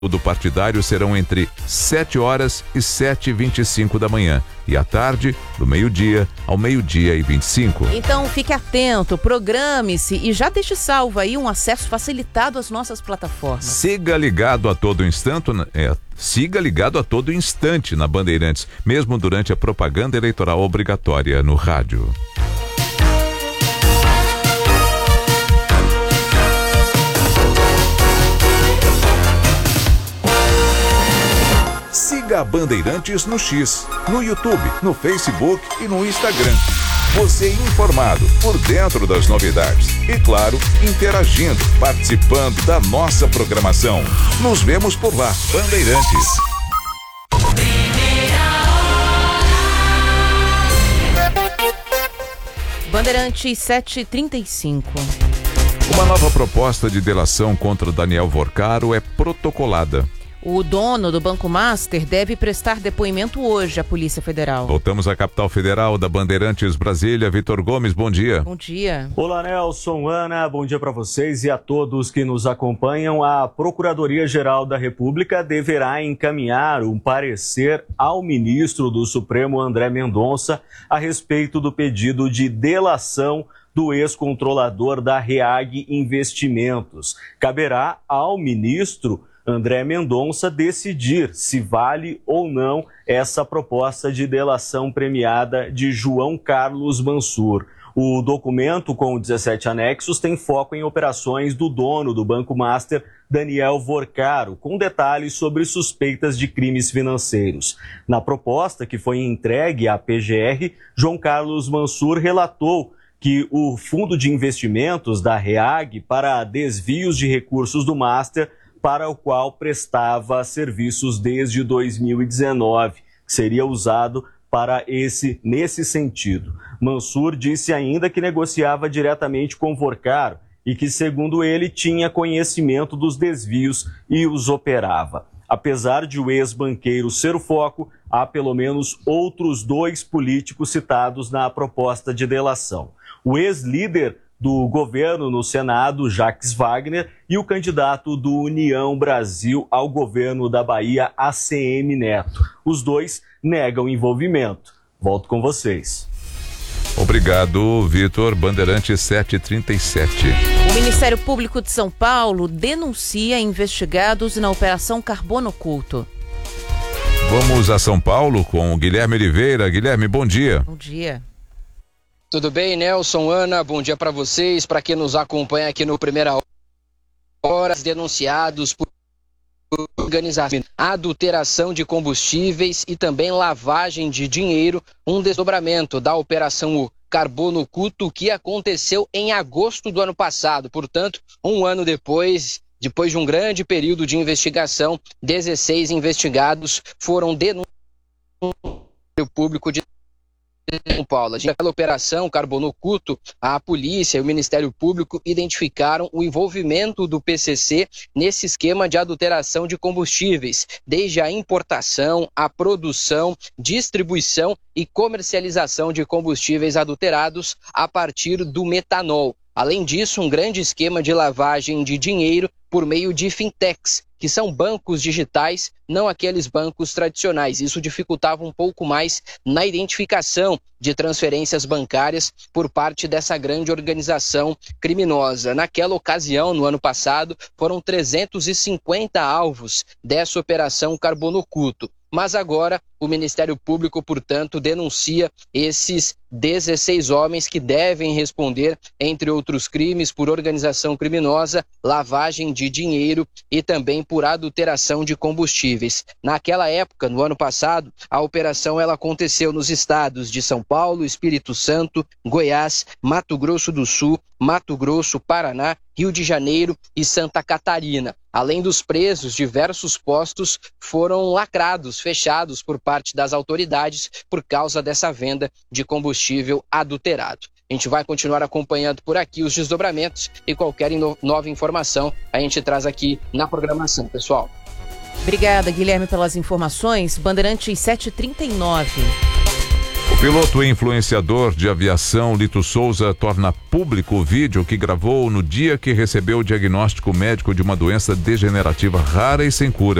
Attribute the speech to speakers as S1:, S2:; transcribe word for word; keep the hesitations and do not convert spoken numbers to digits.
S1: do partidário serão entre sete horas e sete e vinte e cinco da manhã e à tarde, do meio-dia ao meio-dia e vinte e cinco.
S2: Então fique atento, programe-se e já deixe salvo aí um acesso facilitado às nossas plataformas.
S1: Siga ligado a todo instante, é, siga ligado a todo instante na Bandeirantes, mesmo durante a propaganda eleitoral obrigatória no rádio. Siga a Bandeirantes no X, no YouTube, no Facebook e no Instagram. Você informado, por dentro das novidades e, claro, interagindo, participando da nossa programação. Nos vemos por lá, Bandeirantes.
S2: Bandeirantes sete e trinta e cinco.
S1: Uma nova proposta de delação contra Daniel Vorcaro é protocolada.
S2: O dono do Banco Master deve prestar depoimento hoje à Polícia Federal.
S1: Voltamos à capital federal da Bandeirantes, Brasília. Vitor Gomes, bom dia.
S2: Bom dia.
S3: Olá, Nelson, Ana, bom dia para vocês e a todos que nos acompanham. A Procuradoria-Geral da República deverá encaminhar um parecer ao ministro do Supremo, André Mendonça, a respeito do pedido de delação do ex-controlador da REAG Investimentos. Caberá ao ministro André Mendonça decidir se vale ou não essa proposta de delação premiada de João Carlos Mansur. O documento, com dezessete anexos, tem foco em operações do dono do Banco Master, Daniel Vorcaro, com detalhes sobre suspeitas de crimes financeiros. Na proposta, que foi entregue à P G R, João Carlos Mansur relatou que o fundo de investimentos da REAG para desvios de recursos do Master, para o qual prestava serviços desde dois mil e dezenove, seria usado para esse, nesse sentido. Mansur disse ainda que negociava diretamente com Vorcaro e que, segundo ele, tinha conhecimento dos desvios e os operava. Apesar de o ex-banqueiro ser o foco, há pelo menos outros dois políticos citados na proposta de delação. O ex-líder do governo no Senado, Jacques Wagner, e o candidato do União Brasil ao governo da Bahia, A C M Neto. Os dois negam envolvimento. Volto com vocês.
S1: Obrigado, Vitor. Bandeirantes sete e trinta e sete.
S2: O Ministério Público de São Paulo denuncia investigados na Operação Carbono Oculto.
S1: Vamos a São Paulo com o Guilherme Oliveira. Guilherme, bom dia.
S2: Bom dia.
S4: Tudo bem, Nelson, Ana? Bom dia para vocês, para quem nos acompanha aqui no Primeira Hora. Denunciados por organização, adulteração de combustíveis e também lavagem de dinheiro, um desdobramento da Operação Carbono Oculto que aconteceu em agosto do ano passado. Portanto, um ano depois, depois de um grande período de investigação, dezesseis investigados foram denunciados pelo público de São Paulo. Naquela operação Carbono Oculto, a polícia e o Ministério Público identificaram o envolvimento do P C C nesse esquema de adulteração de combustíveis, desde a importação, a produção, distribuição e comercialização de combustíveis adulterados a partir do metanol. Além disso, um grande esquema de lavagem de dinheiro por meio de fintechs, que são bancos digitais, não aqueles bancos tradicionais. Isso dificultava um pouco mais na identificação de transferências bancárias por parte dessa grande organização criminosa. Naquela ocasião, no ano passado, foram trezentos e cinquenta alvos dessa Operação Carbono Oculto. Mas agora o Ministério Público, portanto, denuncia esses dezesseis homens que devem responder, entre outros crimes, por organização criminosa, lavagem de dinheiro e também por adulteração de combustíveis. Naquela época, no ano passado, a operação ela aconteceu nos estados de São Paulo, Espírito Santo, Goiás, Mato Grosso do Sul, Mato Grosso, Paraná, Rio de Janeiro e Santa Catarina. Além dos presos, diversos postos foram lacrados, fechados por parte das autoridades por causa dessa venda de combustível adulterado. A gente vai continuar acompanhando por aqui os desdobramentos e qualquer ino- nova informação a gente traz aqui na programação, pessoal.
S2: Obrigada, Guilherme, pelas informações. Bandeirantes sete e trinta e nove.
S1: O piloto e influenciador de aviação Lito Souza torna público o vídeo que gravou no dia que recebeu o diagnóstico médico de uma doença degenerativa rara e sem cura.